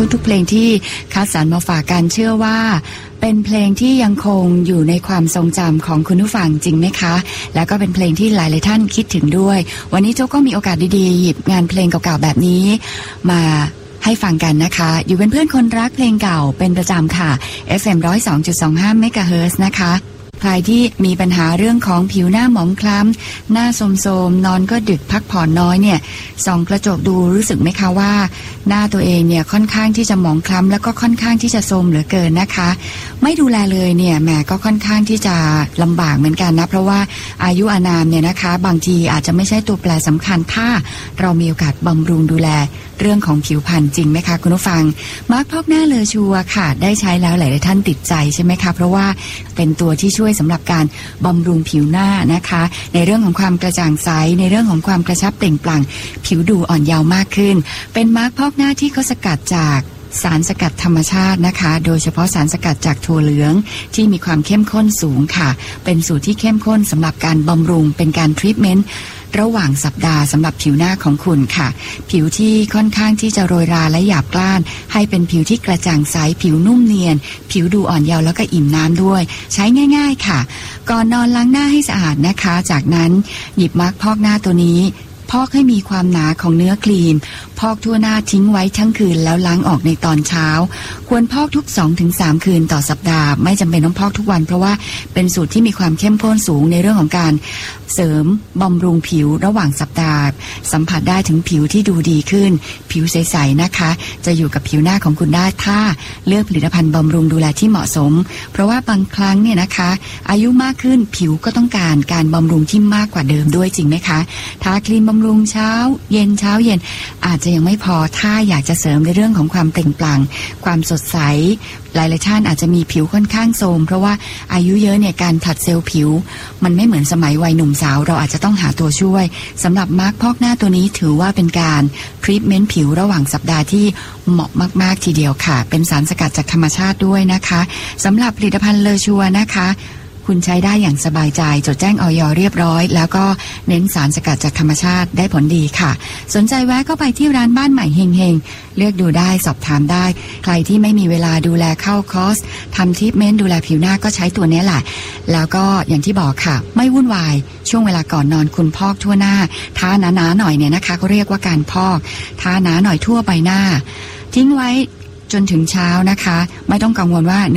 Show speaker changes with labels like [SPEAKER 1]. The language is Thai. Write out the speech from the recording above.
[SPEAKER 1] ทุกๆเพลงที่คัดสรรมาฝากกันเชื่อว่าเป็นเพลงที่ยังคงอยู่ในความทรงจำของคุณผู้ฟังจริงไหมคะแล้วก็เป็นเพลงที่หลายๆท่านคิดถึงด้วยวันนี้โจ๊กก็มีโอกาสดีๆหยิบงานเพลงเก่าๆแบบนี้มาให้ฟังกันนะคะอยู่เป็นเพื่อนคนรักเพลงเก่าเป็นประจำค่ะ FM 102.25 เมกะเฮิรตซ์นะคะใครที่มีปัญหาเรื่องของผิวหน้าหมองคล้ำหน้าโทรมๆนอนก็ดึกพักผ่อนน้อยเนี่ยส่องกระจกดูรู้สึกไหมคะว่าหน้าตัวเองเนี่ยค่อนข้างที่จะหมองคล้ำแล้วก็ค่อนข้างที่จะโทรมเหลือเกินนะคะไม่ดูแลเลยเนี่ยแหมก็ค่อนข้างที่จะลำบากเหมือนกันนะเพราะว่าอายุอานามเนี่ยนะคะบางทีอาจจะไม่ใช่ตัวแปรสำคัญถ้าเรามีโอกาสบำรุงดูแลเรื่องของผิวพรรณจริงไหมคะคุณผู้ฟังมาร์คพอกหน้าเลอชัวค่ะได้ใช้แล้วหลายๆท่านติดใจใช่ไหมคะเพราะว่าเป็นตัวที่ช่วยสำหรับการบำรุงผิวหน้านะคะในเรื่องของความกระจ่างใสในเรื่องของความกระชับเปล่งปลั่งผิวดูอ่อนเยาว์มากขึ้นเป็นมาร์คพอกหน้าที่เขาสกัดจากสารสกัดธรรมชาตินะคะโดยเฉพาะสารสกัดจากถั่วเหลืองที่มีความเข้มข้นสูงค่ะเป็นสูตรที่เข้มข้นสำหรับการบำรุงเป็นการทรีทเมนต์ระหว่างสัปดาห์สำหรับผิวหน้าของคุณค่ะผิวที่ค่อนข้างที่จะโรยราและหยาบกร้านให้เป็นผิวที่กระจ่างใสผิวนุ่มเนียนผิวดูอ่อนเยาว์แล้วก็อิ่มน้ำด้วยใช้ง่ายๆค่ะก่อนนอนล้างหน้าให้สะอาดนะคะจากนั้นหยิบมาร์คพอกหน้าตัวนี้พอกให้มีความหนาของเนื้อครีมพอกทั่วหน้าทิ้งไว้ทั้งคืนแล้วล้างออกในตอนเช้าควรพอกทุก 2-3 คืนต่อสัปดาห์ไม่จำเป็นต้องพอกทุกวันเพราะว่าเป็นสูตรที่มีความเข้มข้นสูงในเรื่องของการเสริมบำรุงผิวระหว่างสัปดาห์สัมผัสได้ถึงผิวที่ดูดีขึ้นผิวใสๆนะคะจะอยู่กับผิวหน้าของคุณได้ถ้าเลือกผลิตภัณฑ์บำรุงดูแลที่เหมาะสมเพราะว่าบางครั้งเนี่ยนะคะอายุมากขึ้นผิวก็ต้องการบำรุงที่มากกว่าเดิมด้วยจริงไหมคะทาครีมบำรุงเช้าเย็นอาจจะยังไม่พอถ้าอยากจะเสริมในเรื่องของความเปล่งปลั่งความสดใสหลายๆท่านอาจจะมีผิวค่อนข้างโทรมเพราะว่าอายุเยอะเนี่ยการผลัดเซลล์ผิวมันไม่เหมือนสมัยวัยหนุ่มสาวเราอาจจะต้องหาตัวช่วยสำหรับมาร์คพอกหน้าตัวนี้ถือว่าเป็นการทรีทเมนต์ผิวระหว่างสัปดาห์ที่เหมาะมากๆทีเดียวค่ะเป็นสารสกัดจากธรรมชาติด้วยนะคะสำหรับผลิตภัณฑ์เลอชัวนะคะคุณใช้ได้อย่างสบายใจจดแจ้งอย.เรียบร้อยแล้วก็เน้นสารสกัดจากธรรมชาติได้ผลดีค่ะสนใจแวะก็ไปที่ร้านบ้านใหม่เฮงๆเลือกดูได้สอบถามได้ใครที่ไม่มีเวลาดูแลเข้าคอร์สทำทรีทเมนต์ดูแลผิวหน้าก็ใช้ตัวนี้แหละแล้วก็อย่างที่บอกค่ะไม่วุ่นวายช่วงเวลาก่อนนอนคุณพอกทั่วหน้าทาหนาๆหน่อยเนี่ยนะคะเขาเรียกว่าการพอกทาหนาหน่อยทั่วใบหน้าทิ้งไว้จนถึงเช้านะคะไม่ต้องกังวลว่า